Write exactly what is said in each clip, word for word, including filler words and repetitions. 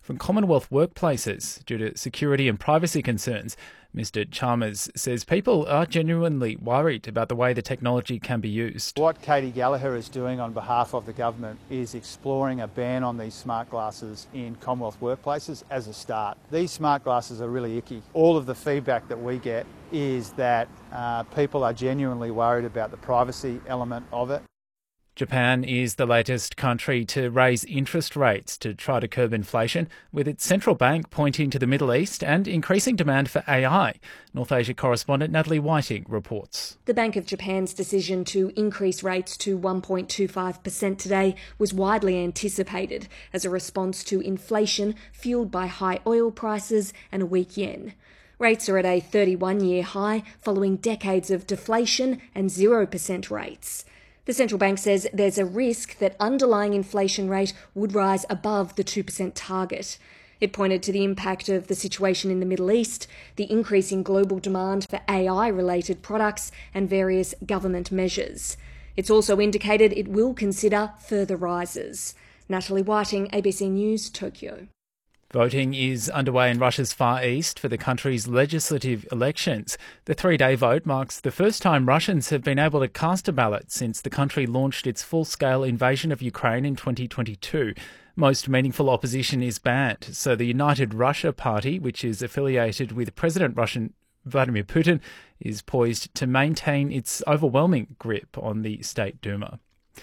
from Commonwealth workplaces due to security and privacy concerns. Mister Chalmers says people are genuinely worried about the way the technology can be used. What Katie Gallagher is doing on behalf of the government is exploring a ban on these smart glasses in Commonwealth workplaces as a start. These smart glasses are really icky. All of the feedback that we get is that uh, people are genuinely worried about the privacy element of it. Japan is the latest country to raise interest rates to try to curb inflation, with its central bank pointing to the Middle East and increasing demand for A I. North Asia correspondent Natalie Whiting reports. The Bank of Japan's decision to increase rates to one point two five percent today was widely anticipated as a response to inflation fuelled by high oil prices and a weak yen. Rates are at a thirty-one-year high following decades of deflation and zero percent rates. The central bank says there's a risk that underlying inflation rate would rise above the two percent target. It pointed to the impact of the situation in the Middle East, the increase in global demand for A I-related products and various government measures. It's also indicated it will consider further rises. Natalie Whiting, A B C News, Tokyo. Voting is underway in Russia's Far East for the country's legislative elections. The three-day vote marks the first time Russians have been able to cast a ballot since the country launched its full-scale invasion of Ukraine in twenty twenty-two. Most meaningful opposition is banned, so the United Russia Party, which is affiliated with President Russian Vladimir Putin, is poised to maintain its overwhelming grip on the State Duma.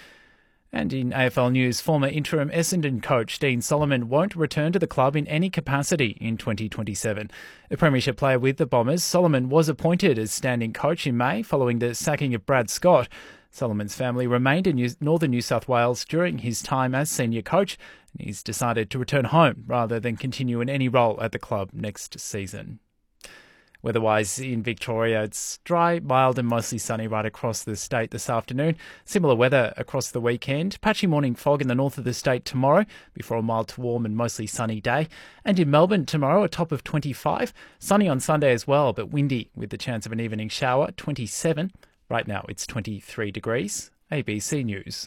And in A F L news, former interim Essendon coach Dean Solomon won't return to the club in any capacity in twenty twenty-seven. A premiership player with the Bombers, Solomon was appointed as standing coach in May following the sacking of Brad Scott. Solomon's family remained in New- northern New South Wales during his time as senior coach, and he's decided to return home rather than continue in any role at the club next season. Weather-wise in Victoria, it's dry, mild and mostly sunny right across the state this afternoon. Similar weather across the weekend. Patchy morning fog in the north of the state tomorrow before a mild to warm and mostly sunny day. And in Melbourne tomorrow, a top of twenty-five. Sunny on Sunday as well, but windy with the chance of an evening shower, twenty-seven. Right now it's twenty-three degrees. A B C News.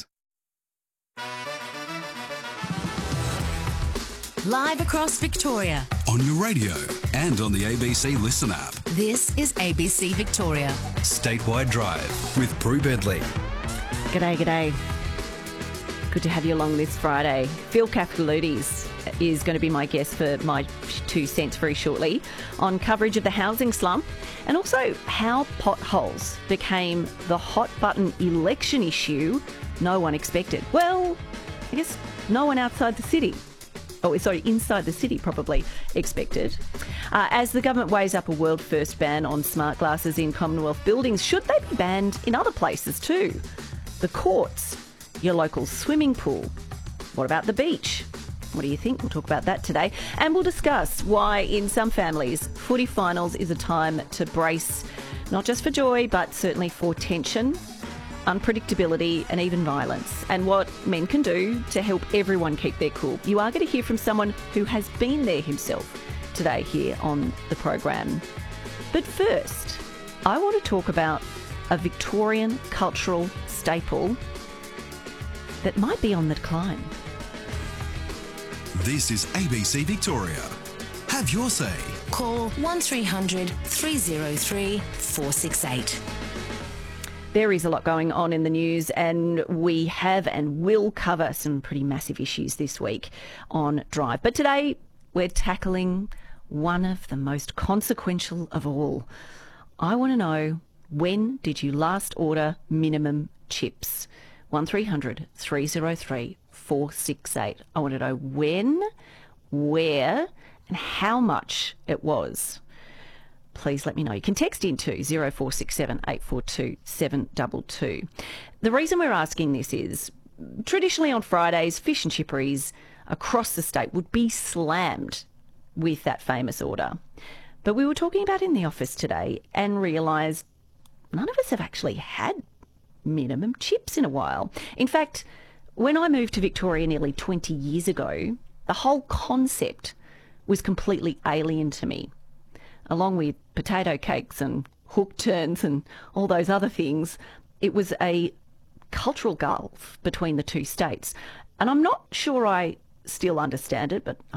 Live across Victoria. On your radio and on the A B C Listen app. This is A B C Victoria. Statewide Drive with Prue Bedley. G'day, g'day. Good to have you along this Friday. Phil Kafkaloutis is going to be my guest for my two cents very shortly on coverage of the housing slump and also how potholes became the hot button election issue no one expected. Well, I guess no one outside the city. Oh, sorry, inside the city probably expected. Uh, as the government weighs up a world-first ban on smart glasses in Commonwealth buildings, should they be banned in other places too? The courts, your local swimming pool. What about the beach? What do you think? We'll talk about that today. And we'll discuss why in some families, footy finals is a time to brace, not just for joy, but certainly for tension, unpredictability and even violence, and what men can do to help everyone keep their cool. You are going to hear from someone who has been there himself today here on the program. But first, I want to talk about a Victorian cultural staple that might be on the decline. This is A B C Victoria. Have your say. Call one three hundred three oh three four six eight. There is a lot going on in the news, and we have and will cover some pretty massive issues this week on Drive. But today we're tackling one of the most consequential of all. I want to know, when did you last order minimum chips? one three hundred three oh three four six eight. I want to know when, where and how much it was. Please let me know. You can text into zero four six seven eight four two seven two two. The reason we're asking this is, traditionally on Fridays, fish and chipperies across the state would be slammed with that famous order. But we were talking about it in the office today and realised none of us have actually had minimum chips in a while. In fact, when I moved to Victoria nearly twenty years ago, the whole concept was completely alien to me. Along with potato cakes and hook turns and all those other things, it was a cultural gulf between the two states. And I'm not sure I still understand it, but